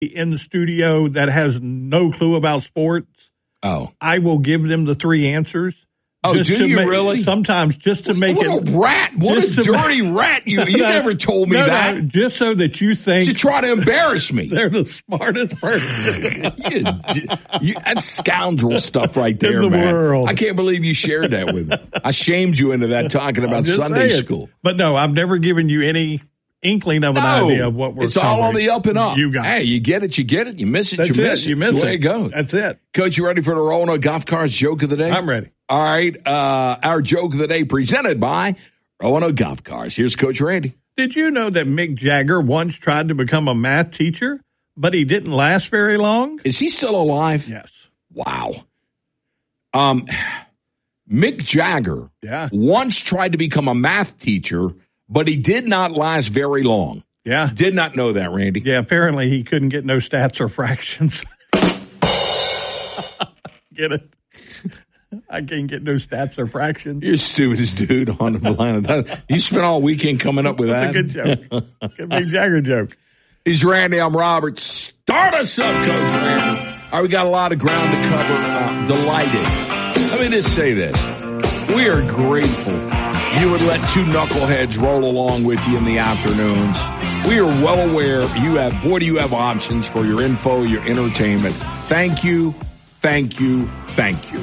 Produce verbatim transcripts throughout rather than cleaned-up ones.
in the studio that has no clue about sports, oh, I will give them the three answers. Oh, just do to you make, really? Sometimes just to make what it. What a rat. What a dirty make, rat. You you no, never told me no, that. No, just so that you think. To try to embarrass me. They're the smartest person. you, you, that's scoundrel stuff right there, in the man. World. I can't believe you shared that with me. I shamed you into that talking about Sunday saying. school. But no, I've never given you any inkling of an no, idea of what we're It's all on the up and up. You got hey, it. you get it, you get it. You miss it, That's you it. miss it. You miss That's it. the way it goes. That's it. Coach, you ready for the Roanoke Golf Carts joke of the day? I'm ready. All right. Uh, our joke of the day presented by Roanoke Golf Cars. Here's Coach Randy. Did you know that Mick Jagger once tried to become a math teacher, but he didn't last very long? Is he still alive? Yes. Wow. Um, Mick Jagger yeah. once tried to become a math teacher, but he did not last very long. Yeah. Did not know that, Randy. Yeah, apparently he couldn't get no stats or fractions. Get it? I can't get no stats or fractions. You're the stupidest dude on the planet. You spent all weekend coming up with that. That's a good joke. Good Mick Jagger joke. He's Randy. I'm Robert. Start us up, Coach Randy. All right, we got a lot of ground to cover. Uh, delighted. Let me just say this. We are grateful you would let two knuckleheads roll along with you in the afternoons. We are well aware you have, boy, do you have options for your info, your entertainment. Thank you, thank you, thank you.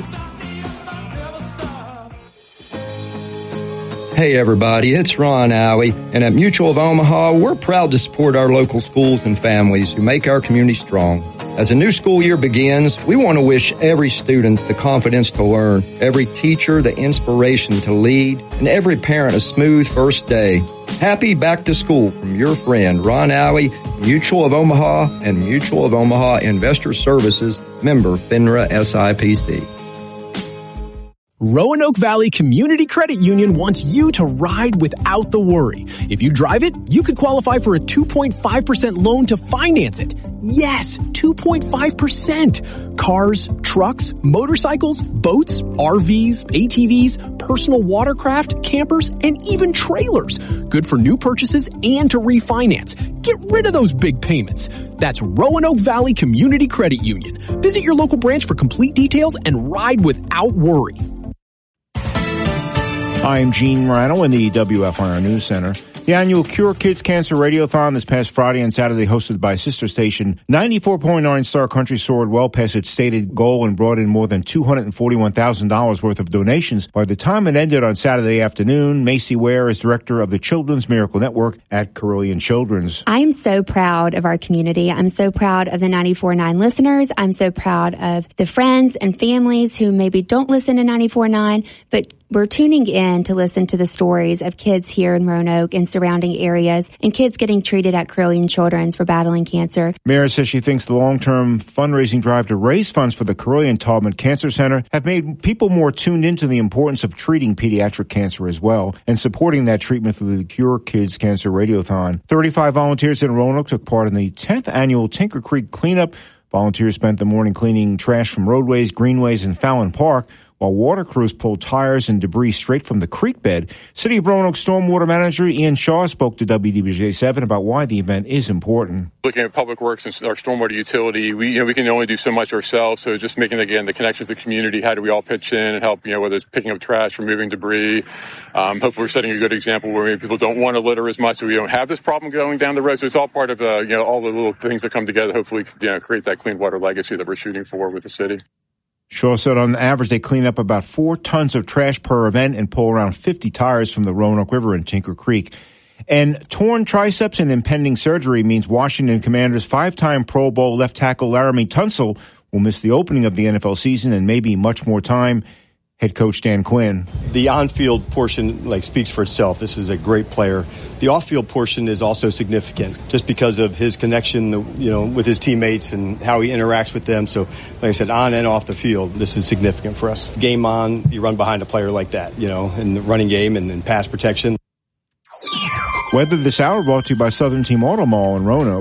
Hey everybody, it's Ron Alley, and at Mutual of Omaha, we're proud to support our local schools and families who make our community strong. As a new school year begins, we want to wish every student the confidence to learn, every teacher the inspiration to lead, and every parent a smooth first day. Happy back to school from your friend Ron Alley, Mutual of Omaha, and Mutual of Omaha Investor Services, member FINRA S I P C. Roanoke Valley Community Credit Union wants you to ride without the worry. If you drive it, you could qualify for a two point five percent loan to finance it. Yes, two point five percent. Cars, trucks, motorcycles, boats, R Vs, A T Vs, personal watercraft, campers, and even trailers. Good for new purchases and to refinance. Get rid of those big payments. That's Roanoke Valley Community Credit Union. Visit your local branch for complete details and ride without worry. I'm Gene Rannell in the W F I R News Center. The annual Cure Kids Cancer Radiothon this past Friday and Saturday, hosted by sister station ninety-four point nine Star Country, soared well past its stated goal and brought in more than two hundred forty-one thousand dollars worth of donations. By the time it ended on Saturday afternoon, Macy Ware is director of the Children's Miracle Network at Carilion Children's. I am so proud of our community. I'm so proud of the ninety-four point nine listeners. I'm so proud of the friends and families who maybe don't listen to ninety-four point nine, but we're tuning in to listen to the stories of kids here in Roanoke and surrounding areas and kids getting treated at Carilion Children's for battling cancer. Mary says she thinks the long-term fundraising drive to raise funds for the Carilion Taubman Cancer Center have made people more tuned into the importance of treating pediatric cancer as well and supporting that treatment through the Cure Kids Cancer Radiothon. thirty-five volunteers in Roanoke took part in the tenth annual Tinker Creek cleanup. Volunteers spent the morning cleaning trash from roadways, greenways, and Fallon Park, while water crews pulled tires and debris straight from the creek bed. City of Roanoke Stormwater Manager Ian Shaw spoke to W D B J seven about why the event is important. Looking at public works and our stormwater utility, we you know we can only do so much ourselves. So just making again the connection with the community. How do we all pitch in and help? You know, whether it's picking up trash, removing debris. Um, hopefully, we're setting a good example where maybe people don't want to litter as much, so we don't have this problem going down the road. So it's all part of uh, you know all the little things that come together. Hopefully, you know, create that clean water legacy that we're shooting for with the city. Shaw said on average they clean up about four tons of trash per event and pull around fifty tires from the Roanoke River in Tinker Creek. And torn triceps and impending surgery means Washington Commanders five-time Pro Bowl left tackle Laramie Tunsil will miss the opening of the N F L season and maybe much more time. Head coach Dan Quinn. The on-field portion like speaks for itself. This is a great player. The off-field portion is also significant just because of his connection, you know, with his teammates and how he interacts with them. So, like I said, on and off the field, this is significant for us. Game on, you run behind a player like that, you know, in the running game and in pass protection. Weather this hour brought to you by Southern Team Auto Mall in Roanoke.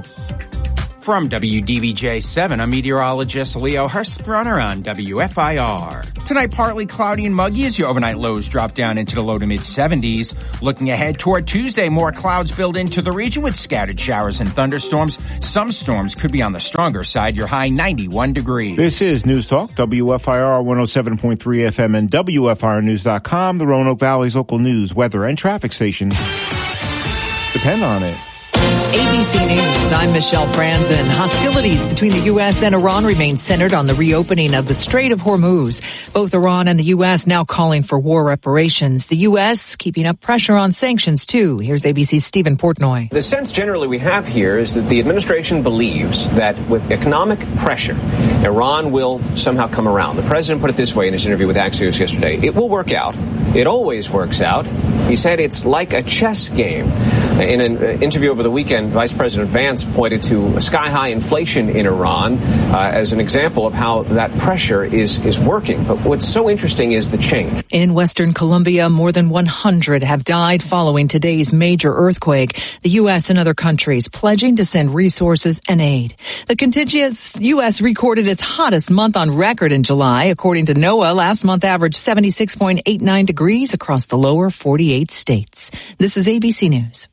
From W D B J seven, I'm meteorologist Leo Hurstbrunner on W F I R. Tonight, partly cloudy and muggy as your overnight lows drop down into the low to mid seventies. Looking ahead toward Tuesday, more clouds build into the region with scattered showers and thunderstorms. Some storms could be on the stronger side. Your high ninety-one degrees. This is News Talk, W F I R one oh seven point three F M and W F I R news dot com, the Roanoke Valley's local news, weather, and traffic station. Depend on it. A B C News, I'm Michelle Franzen. Hostilities between the U S and Iran remain centered on the reopening of the Strait of Hormuz. Both Iran and the U S now calling for war reparations. The U S keeping up pressure on sanctions, too. Here's A B C's Stephen Portnoy. The sense generally we have here is that the administration believes that with economic pressure, Iran will somehow come around. The president put it this way in his interview with Axios yesterday. It will work out. It always works out. He said it's like a chess game. In an interview over the weekend, Vice President Vance pointed to sky-high inflation in Iran uh, as an example of how that pressure is, is working. But what's so interesting is the change. In Western Colombia, more than one hundred have died following today's major earthquake. The U S and other countries pledging to send resources and aid. The contiguous U S recorded its hottest month on record in July. According to NOAA, last month averaged seventy-six point eight nine degrees across the lower forty-eight states. This is A B C News.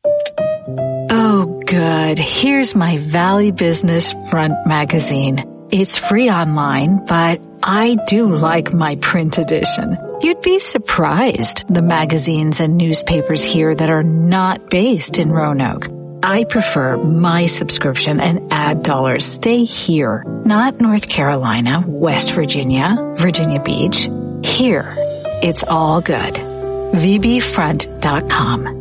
Oh, good. Here's my Valley Business Front magazine. It's free online, but I do like my print edition. You'd be surprised, the magazines and newspapers here that are not based in Roanoke. I prefer my subscription and ad dollars stay here, not North Carolina, West Virginia, Virginia Beach. Here, it's all good. V B front dot com.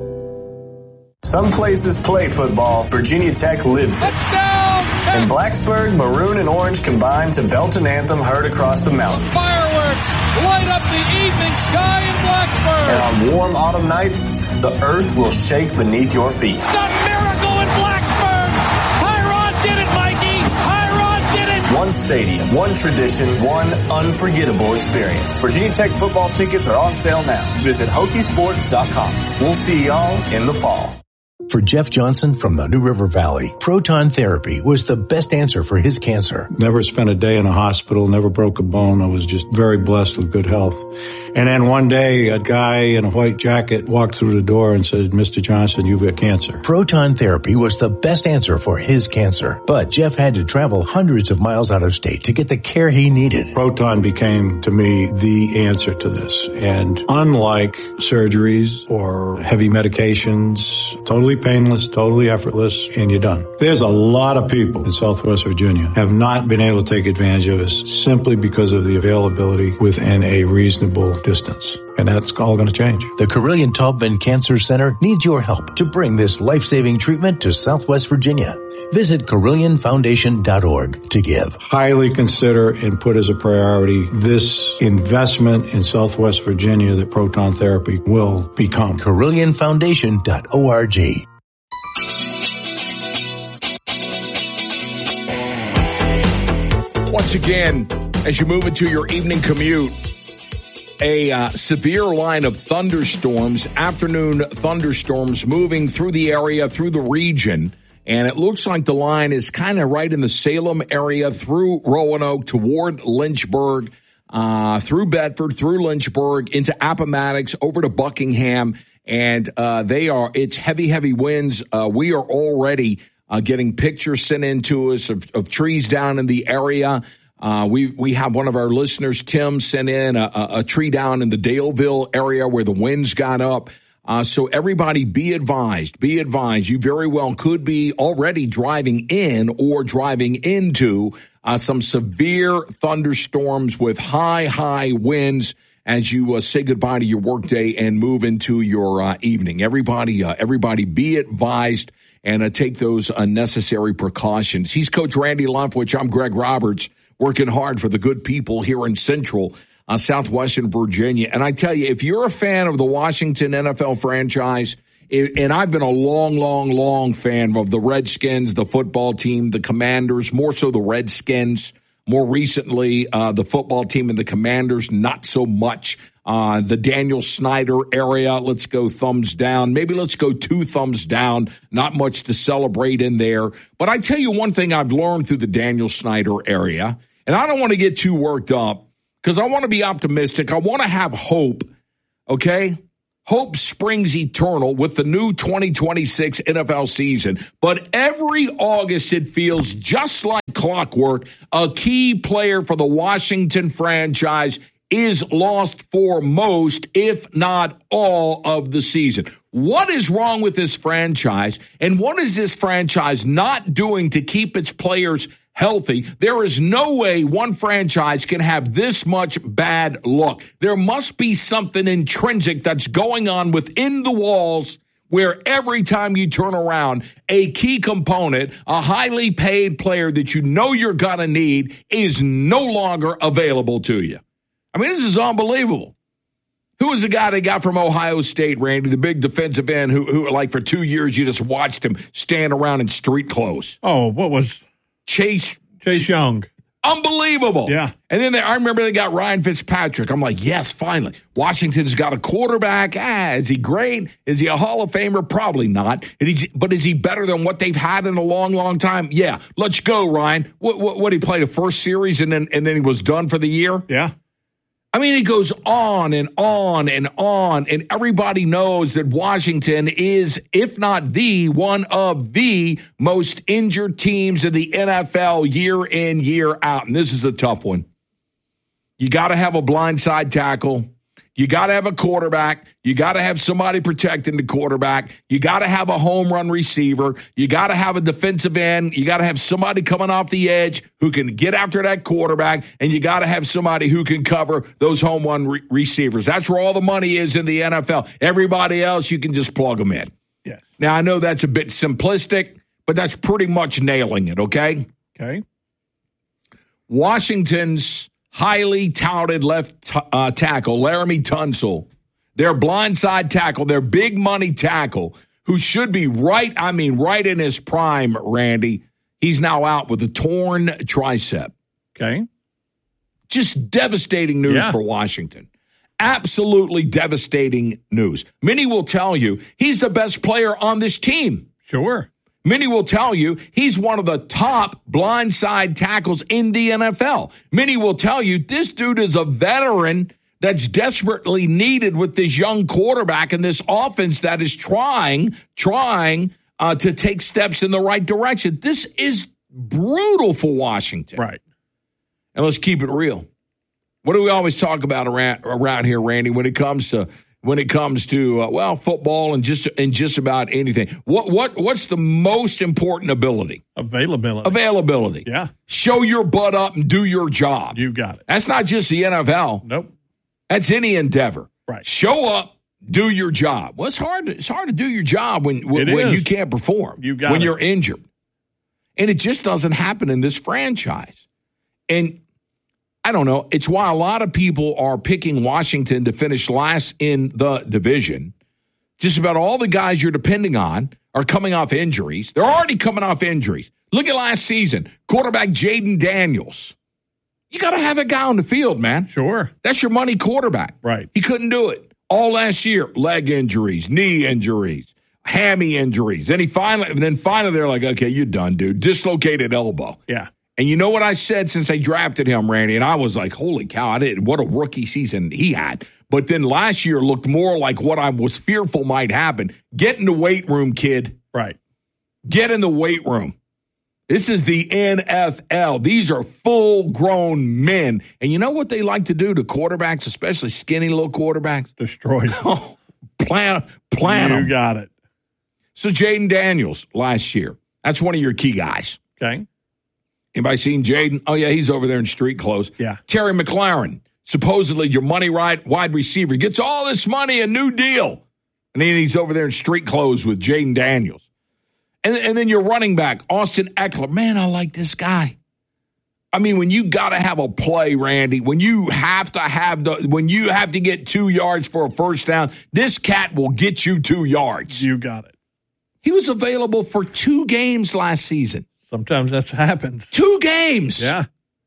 Some places play football. Virginia Tech lives it. Touchdown! In Blacksburg, maroon and orange combine to belt an anthem heard across the mountain. Fireworks light up the evening sky in Blacksburg. And on warm autumn nights, the earth will shake beneath your feet. It's a miracle in Blacksburg. Tyrod did it, Mikey. Tyrod did it. One stadium, one tradition, one unforgettable experience. Virginia Tech football tickets are on sale now. Visit Hokie Sports dot com. We'll see y'all in the fall. For Jeff Johnson from the New River Valley, proton therapy was the best answer for his cancer. Never spent a day in a hospital, never broke a bone. I was just very blessed with good health. And then one day, a guy in a white jacket walked through the door and said, Mister Johnson, you've got cancer. Proton therapy was the best answer for his cancer. But Jeff had to travel hundreds of miles out of state to get the care he needed. Proton became, to me, the answer to this. And unlike surgeries or heavy medications, totally painless, totally effortless, and you're done. There's a lot of people in Southwest Virginia have not been able to take advantage of this simply because of the availability within a reasonable distance. And that's all going to change. The Carilion Taubman Cancer Center needs your help to bring this life-saving treatment to Southwest Virginia. Visit Carilion Foundation dot org to give. Highly consider and put as a priority this investment in Southwest Virginia that proton therapy will become. Carilion Foundation dot org. Once again, as you move into your evening commute, a uh, severe line of thunderstorms, afternoon thunderstorms moving through the area, through the region. And it looks like the line is kind of right in the Salem area through Roanoke toward Lynchburg, uh, through Bedford, through Lynchburg, into Appomattox, over to Buckingham. And uh, they are, it's heavy, heavy winds. Uh, we are already uh, getting pictures sent in to us of, of trees down in the area. Uh, we, we have one of our listeners, Tim, sent in a, a, a tree down in the Daleville area where the winds got up. Uh, so everybody be advised, be advised. You very well could be already driving in or driving into uh, some severe thunderstorms with high, high winds as you uh, say goodbye to your workday and move into your uh, evening. Everybody, uh, everybody be advised and uh, take those uh, necessary precautions. He's Coach Randy Leftwich. I'm Greg Roberts, working hard for the good people here in Central Uh, Southwestern Virginia. And I tell you, if you're a fan of the Washington N F L franchise, it, and I've been a long, long, long fan of the Redskins, the football team, the Commanders, more so the Redskins, more recently uh, the football team and the Commanders, not so much. Uh, the Daniel Snyder area, let's go thumbs down. Maybe let's go two thumbs down. Not much to celebrate in there. But I tell you one thing I've learned through the Daniel Snyder area, and I don't want to get too worked up, because I want to be optimistic. I want to have hope, okay? Hope springs eternal with the new twenty twenty-six N F L season. But every August, it feels just like clockwork. A key player for the Washington franchise is lost for most, if not all, of the season. What is wrong with this franchise, and what is this franchise not doing to keep its players healthy? There is no way one franchise can have this much bad luck. There must be something intrinsic that's going on within the walls where every time you turn around, a key component, a highly paid player that you know you're going to need is no longer available to you. I mean, this is unbelievable. Who was the guy they got from Ohio State, Randy, the big defensive end who, who, like, for two years you just watched him stand around in street clothes? Oh, what was Chase Chase Young? Unbelievable. Yeah. And then they, I remember they got Ryan Fitzpatrick. I'm like, yes, finally. Washington's got a quarterback. Ah, is he great? Is he a Hall of Famer? Probably not. And he's, but is he better than what they've had in a long, long time? Yeah. Let's go, Ryan. What, what, what he played a first series and then and then he was done for the year? Yeah. I mean, it goes on and on and on, and everybody knows that Washington is, if not the, one of the most injured teams in the N F L year in, year out. And this is a tough one. You got to have a blindside tackle. You got to have a quarterback. You got to have somebody protecting the quarterback. You got to have a home run receiver. You got to have a defensive end. You got to have somebody coming off the edge who can get after that quarterback. And you got to have somebody who can cover those home run re- receivers. That's where all the money is in the N F L. Everybody else, you can just plug them in. Yeah. Now, I know that's a bit simplistic, but that's pretty much nailing it, okay? Okay. Washington's highly touted left t- uh, tackle, Laramie Tunsil, their blindside tackle, their big money tackle, who should be right, I mean, right in his prime, Randy. He's now out with a torn tricep. Okay. Just devastating news yeah. for Washington. Absolutely devastating news. Many will tell you he's the best player on this team. Sure. Many will tell you he's one of the top blindside tackles in the N F L. Many will tell you this dude is a veteran that's desperately needed with this young quarterback and this offense that is trying, trying uh, to take steps in the right direction. This is brutal for Washington. Right. And let's keep it real. What do we always talk about around, around here, Randy, when it comes to When it comes to, uh, well, football and just and just about anything? What what What's the most important ability? Availability. Availability. Yeah. Show your butt up and do your job. You got it. That's not just the N F L. Nope. That's any endeavor. Right. Show up, do your job. Well, it's hard to, it's hard to do your job when, when, when you can't perform, you got when it. you're injured. And it just doesn't happen in this franchise. And I don't know. It's why a lot of people are picking Washington to finish last in the division. Just about all the guys you're depending on are coming off injuries. They're already coming off injuries. Look at last season. Quarterback Jaden Daniels. You got to have a guy on the field, man. Sure. That's your money quarterback. Right. He couldn't do it. All last year, leg injuries, knee injuries, hammy injuries. And he finally, and then finally they're like, okay, you're done, dude. Dislocated elbow. Yeah. And you know what I said since they drafted him, Randy? And I was like, holy cow, I didn't, what a rookie season he had. But then last year looked more like what I was fearful might happen. Get in the weight room, kid. Right. Get in the weight room. This is the N F L. These are full-grown men. And you know what they like to do to quarterbacks, especially skinny little quarterbacks? Destroy them. Oh, plan, plan You them. got it. So Jaden Daniels last year, that's one of your key guys. Okay. Anybody seen Jaden? Oh, yeah, he's over there in street clothes. Yeah. Terry McLaurin, supposedly your money right wide receiver, gets all this money, a new deal. And then he's over there in street clothes with Jaden Daniels. And, and then your running back, Austin Eckler. Man, I like this guy. I mean, when you got to have a play, Randy, when you have to have the, when you have to get two yards for a first down, this cat will get you two yards. You got it. He was available for two games last season. Sometimes that happens. Two games. Yeah.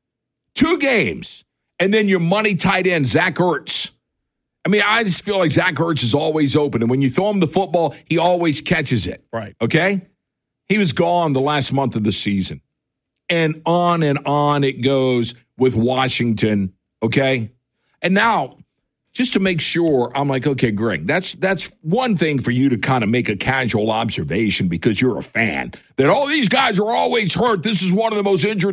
Two games. And then your money tight end, Zach Ertz. I mean, I just feel like Zach Ertz is always open. And when you throw him the football, he always catches it. Right. Okay? He was gone the last month of the season. And on and on it goes with Washington Okay? And now, just to make sure, I'm like, okay, Greg, that's that's one thing for you to kind of make a casual observation because you're a fan. That all these guys are always hurt. This is one of the most injured